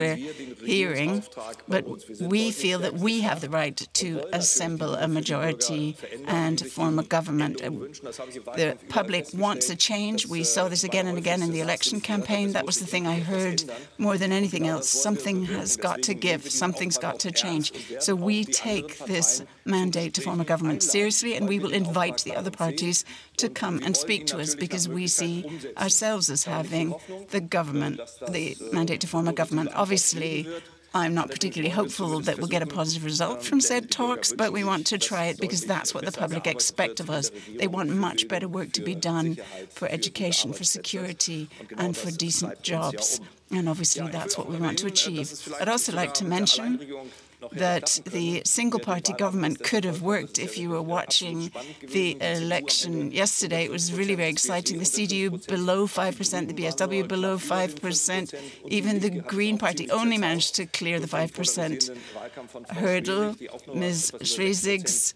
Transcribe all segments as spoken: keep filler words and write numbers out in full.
we're hearing, but we feel that we have the right to assemble a majority and form a government. The public wants a change. We saw this again and again in the election campaign. That was the thing I heard more than anything else. Something has got to give. Something's got to change. So we take this mandate to form a government seriously, and we will invite the other parties to come and speak to us, because we see ourselves as having the government, the mandate to form a government. Obviously, I'm not particularly hopeful that we'll get a positive result from said talks, but we want to try it because that's what the public expect of us. They want much better work to be done for education, for security, and for decent jobs. And obviously, that's what we want to achieve. I'd also like to mention that the single-party government could have worked if you were watching the election yesterday. It was really very exciting. The C D U below five percent, the B S W below five percent. Even the Green Party only managed to clear the five percent hurdle. Miz Schwesig's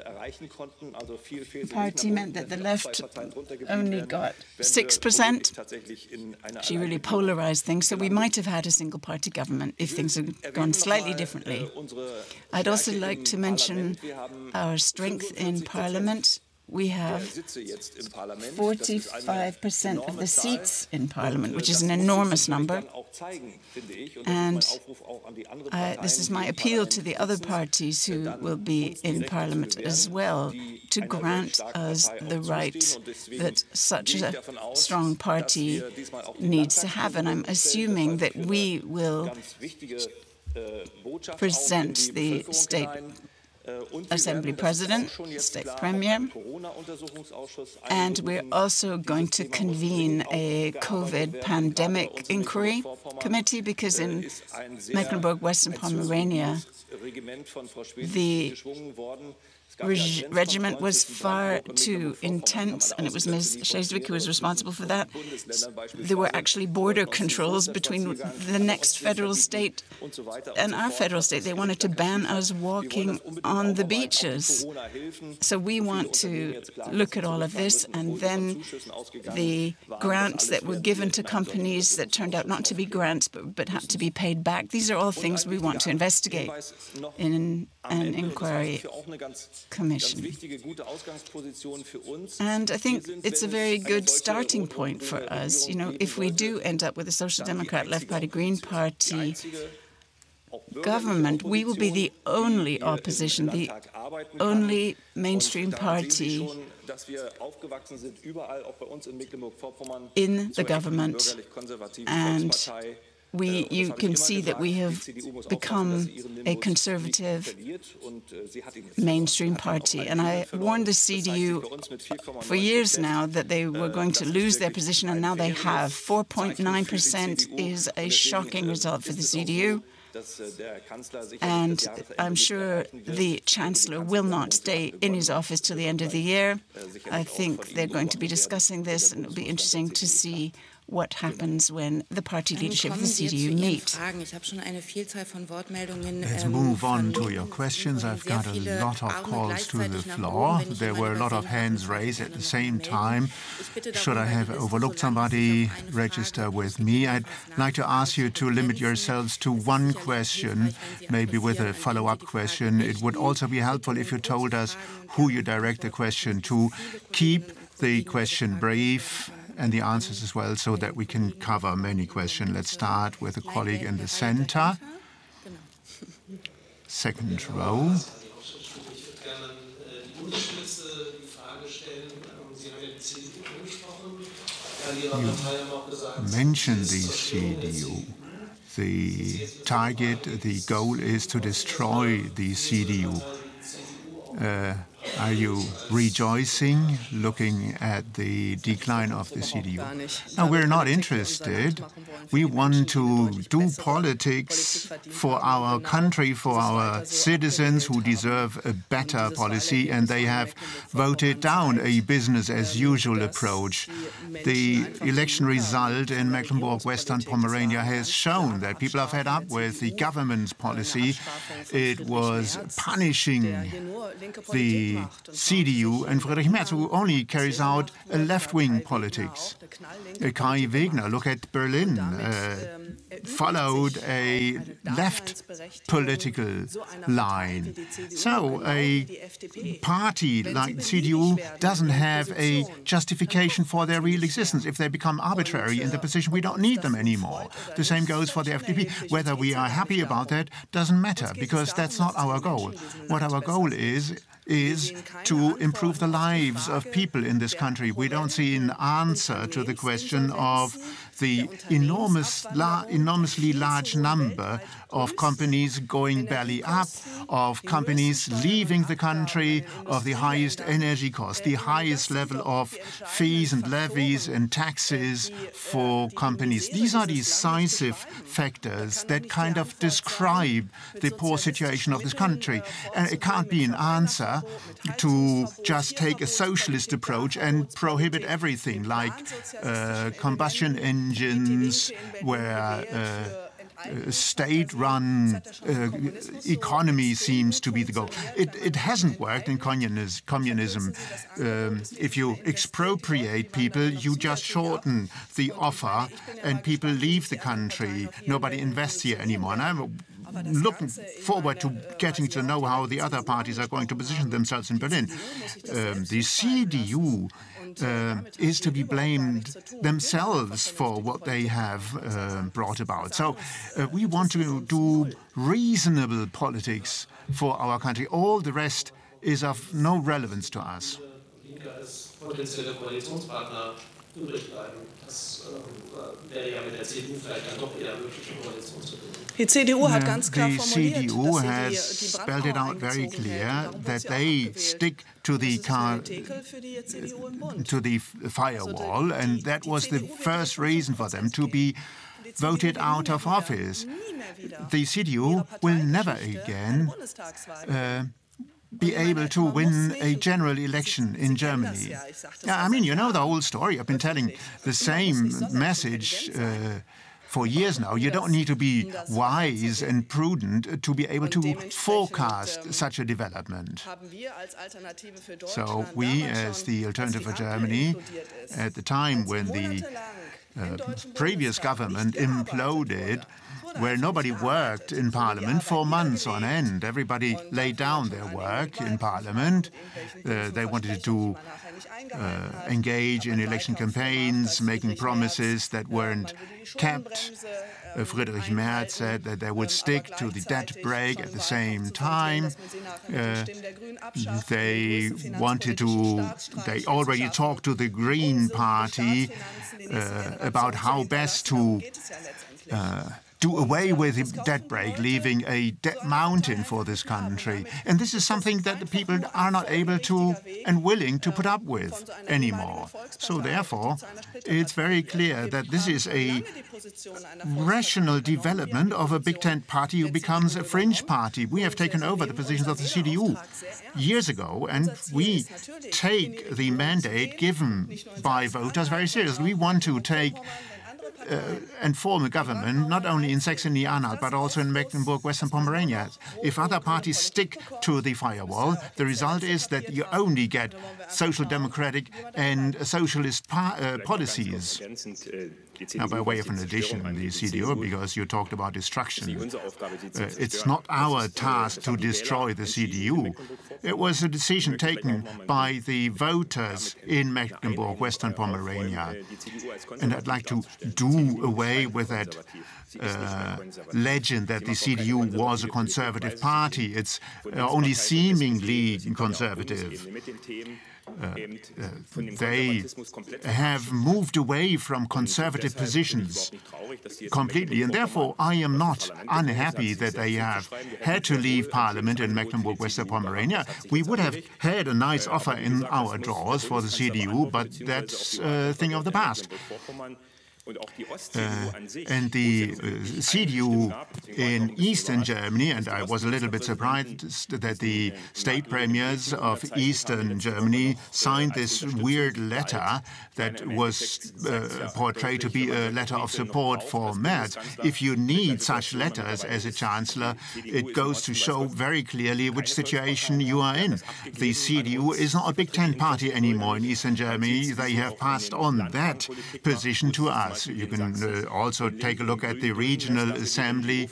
party meant that the left only got six percent. She really polarized things, so we might have had a single-party government if things had gone slightly differently. I'd also like to mention our strength in Parliament. We have forty-five percent of the seats in Parliament, which is an enormous number. And uh, this is my appeal to the other parties who will be in Parliament as well, to grant us the right that such a strong party needs to have. And I'm assuming that we will present the state Assembly President, State Premier, and we're also going to convene a COVID pandemic inquiry committee, because in Mecklenburg-Western Pomerania, the Reg regiment was far too intense, and it was Miz Schleswig who was responsible for that. There were actually border controls between the next federal state and our federal state. They wanted to ban us walking on the beaches. So we want to look at all of this, and then the grants that were given to companies that turned out not to be grants but, but had to be paid back. These are all things we want to investigate in an inquiry commission. And I think it's a very good starting point for us. You know, if we do end up with a Social Democrat, Left Party, Green Party government, we will be the only opposition, the only mainstream party in the government, and we, you can see that we have become a conservative mainstream party. And I warned the C D U for years now that they were going to lose their position, and now they have. four point nine percent is a shocking result for the C D U. And I'm sure the Chancellor will not stay in his office till the end of the year. I think they're going to be discussing this, and it'll be interesting to see what happens when the party leadership of the C D U meet. Let's move on to your questions. I've got a lot of calls to the floor. There were a lot of hands raised at the same time. Should I have overlooked somebody? Register with me. I'd like to ask you to limit yourselves to one question, maybe with a follow-up question. It would also be helpful if you told us who you direct the question to. Keep the question brief and the answers as well, so that we can cover many questions. Let's start with a colleague in the center. Second row. You mentioned the C D U. The target, the goal is to destroy the C D U. Uh, Are you rejoicing, looking at the decline of the C D U? No, we're not interested. We want to do politics for our country, for our citizens who deserve a better policy, and they have voted down a business-as-usual approach. The election result in Mecklenburg-Western Pomerania has shown that people are fed up with the government's policy. It was punishing the the C D U and Friedrich Merz, who only carries out a left-wing politics. Kai Wegner, look at Berlin, uh, followed a left political line. So a party like the C D U doesn't have a justification for their real existence. If they become arbitrary in their position, we don't need them anymore. The same goes for the F D P. Whether we are happy about that doesn't matter, because that's not our goal. What our goal is, is to improve the lives of people in this country. We don't see an answer to the question of the enormous, la enormously large number of companies going belly up, of companies leaving the country, of the highest energy costs, the highest level of fees and levies and taxes for companies. These are decisive factors that kind of describe the poor situation of this country. And it can't be an answer to just take a socialist approach and prohibit everything, like uh, combustion engines, where uh, Uh, state-run uh, economy seems to be the goal. It, it hasn't worked in communis communism. Um, if you expropriate people, you just shorten the offer and people leave the country. Nobody invests here anymore. And I'm looking forward to getting to know how the other parties are going to position themselves in Berlin. Um, the C D U Uh, is to be blamed themselves for what they have uh, brought about. So uh, we want to do reasonable politics for our country. All the rest is of no relevance to us. Die C D U hat ganz klar the C D U formuliert, has dass sie die, die spelled it out very clear that they stick to the car, to the firewall, and that was the first reason for them to be voted out of office. The C D U will never again uh, be able to win a general election in Germany. Yeah, I mean, you know the whole story. I've been telling the same message uh, for years now. You don't need to be wise and prudent to be able to forecast such a development. So we, as the Alternative for Germany, at the time when the uh, previous government imploded, where nobody worked in Parliament for months on end. Everybody laid down their work in Parliament. Uh, they wanted to uh, engage in election campaigns, making promises that weren't kept. Uh, Friedrich Merz said that they would stick to the debt brake at the same time. Uh, they wanted to, they already talked to the Green Party uh, about how best to uh, do away with the debt brake, leaving a debt mountain for this country. And this is something that the people are not able to and willing to put up with anymore. So therefore, it's very clear that this is a rational development of a big tent party who becomes a fringe party. We have taken over the positions of the C D U years ago, and we take the mandate given by voters very seriously. We want to take Uh, and form a government, not only in Saxony-Anhalt, but also in Mecklenburg-Western Pomerania. If other parties stick to the firewall, the result is that you only get social democratic and socialist uh, policies. Now, by way of an addition, the C D U, because you talked about destruction, uh, it's not our task to destroy the C D U. It was a decision taken by the voters in Mecklenburg-Western Pomerania. And I'd like to do away with that uh, legend that the C D U was a conservative party. It's uh, only seemingly conservative. Uh, uh, they have moved away from conservative positions completely, and therefore I am not unhappy that they have had to leave Parliament in Mecklenburg-Western Pomerania. We would have had a nice offer in our drawers for the C D U, but that's a thing of the past. Uh, and the uh, C D U in Eastern Germany, and I was a little bit surprised that the state premiers of Eastern Germany signed this weird letter that was uh, portrayed to be a letter of support for Merz. If you need such letters as a chancellor, it goes to show very clearly which situation you are in. The C D U is not a Big Ten party anymore in Eastern Germany. They have passed on that position to us. You can uh, also take a look at the regional assembly.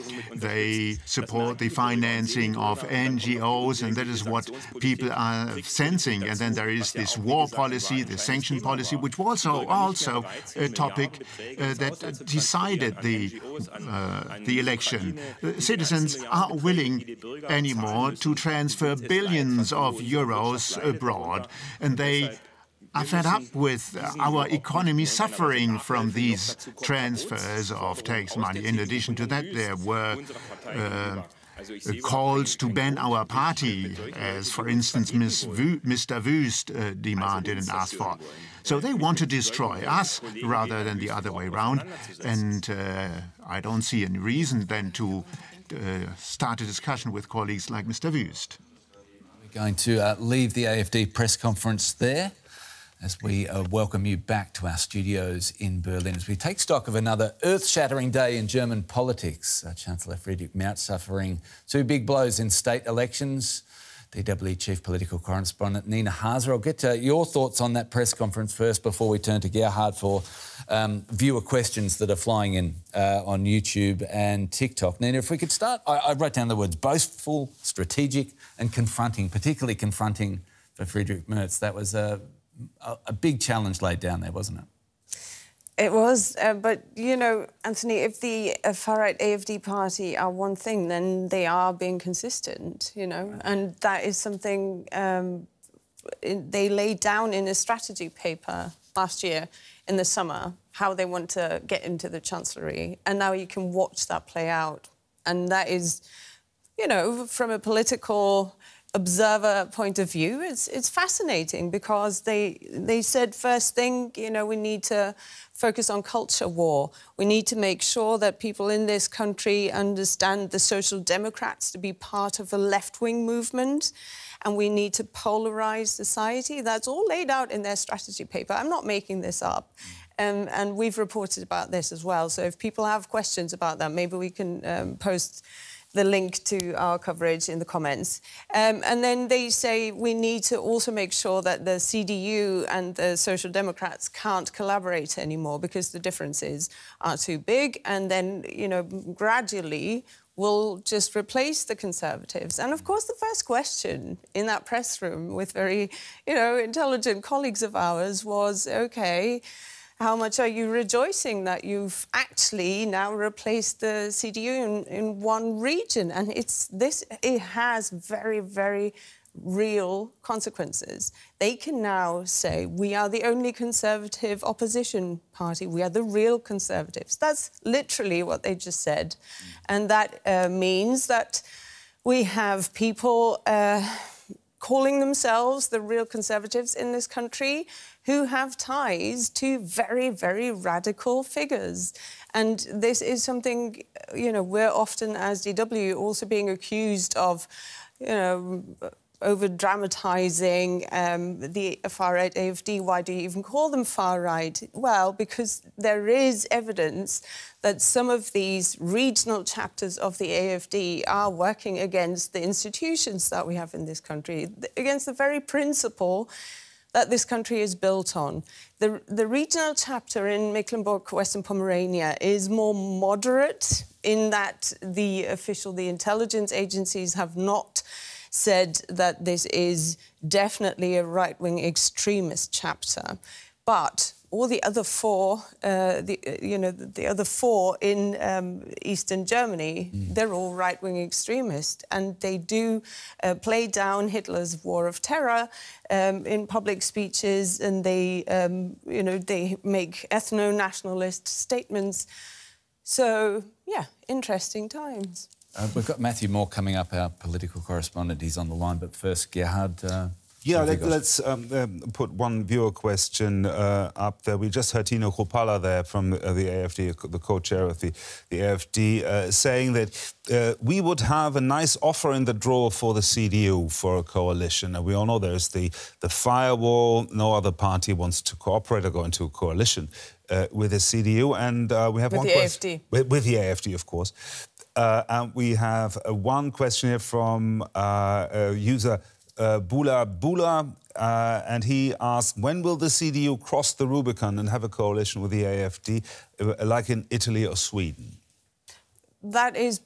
They support the financing of N G Os, and that is what people are sensing. And then there is this war policy, the sanction policy, which was also, also a topic uh, that decided the, uh, the election. Uh, citizens aren't willing anymore to transfer billions of euros abroad, and they are fed up with our economy suffering from these transfers of tax money. In addition to that, there were uh, calls to ban our party, as, for instance, Mister Wüst uh, demanded and asked for. So they want to destroy us rather than the other way around, and uh, I don't see any reason then to uh, start a discussion with colleagues like Mister Wüst. We're going to uh, leave the A F D press conference there as we uh, welcome you back to our studios in Berlin as we take stock of another earth-shattering day in German politics. Uh, Chancellor Friedrich Merz suffering two big blows in state elections. D W Chief Political Correspondent Nina Haase. I'll get uh, your thoughts on that press conference first before we turn to Gerhard for um, viewer questions that are flying in uh, on YouTube and TikTok. Nina, if we could start, I, I wrote down the words boastful, strategic and confronting, particularly confronting for Friedrich Merz. That was a, a, a big challenge laid down there, wasn't it? It was, uh, but, you know, Anthony, if the uh, far-right A F D party are one thing, then they are being consistent, you know, right. And that is something um, in, they laid down in a strategy paper last year in the summer, how they want to get into the Chancellery, and now you can watch that play out. And that is, you know, from a political observer point of view, it's it's fascinating because they they said first thing, you know, we need to focus on culture war. We need to make sure that people in this country understand the Social Democrats to be part of a left-wing movement, and we need to polarize society. That's all laid out in their strategy paper. I'm not making this up. Um, and we've reported about this as well. So if people have questions about that, maybe we can um, post the link to our coverage in the comments. Um, and then they say we need to also make sure that the C D U and the Social Democrats can't collaborate anymore because the differences are too big. And then, you know, gradually we'll just replace the Conservatives. And of course, the first question in that press room with very, you know, intelligent colleagues of ours was, OK, how much are you rejoicing that you've actually now replaced the C D U in, in one region? And it's this, it has very, very real consequences. They can now say, we are the only Conservative opposition party. We are the real Conservatives. That's literally what they just said. Mm. And that uh, means that we have people Uh, calling themselves the real Conservatives in this country who have ties to very, very radical figures. And this is something, you know, we're often, as D W, also being accused of, you know, over-dramatising um, the far-right A F D. Why do you even call them far-right? Well, because there is evidence that some of these regional chapters of the A F D are working against the institutions that we have in this country, against the very principle that this country is built on. The, the regional chapter in Mecklenburg-Western Pomerania is more moderate in that the official, the intelligence agencies have not said that this is definitely a right-wing extremist chapter. But all the other four, uh, the, you know, the other four in um, Eastern Germany, mm. they're all right-wing extremists, and they do uh, play down Hitler's war of terror um, in public speeches, and they, um, you know, they make ethno-nationalist statements. So, yeah, interesting times. Uh, we've got Matthew Moore coming up, our political correspondent. He's on the line. But first, Gerhard, uh, Yeah, let, let's um, uh, put one viewer question uh, up there. We just heard Tino Chrupalla there from the, uh, the A F D, the co-chair of the, the A F D, uh, saying that uh, we would have a nice offer in the drawer for the C D U for a coalition. And we all know there's the, the firewall. No other party wants to cooperate or go into a coalition uh, with the C D U. And uh, we have with one the A F D. With, with the A F D, of course. Uh, and we have uh, one question here from uh, a user Uh, Bula Bula, uh, and he asked, when will the C D U cross the Rubicon and have a coalition with the A F D, uh, like in Italy or Sweden? That is